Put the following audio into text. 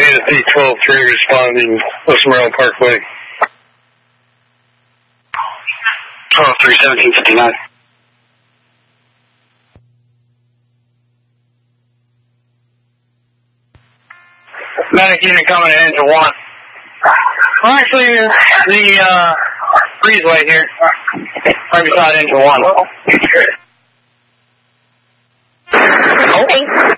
Fantasy 12-3 responding, West Maryland Parkway. 12-3, 1759. Medic unit coming in to 1. Well, actually, the breezeway here, right beside engine 1. Okay.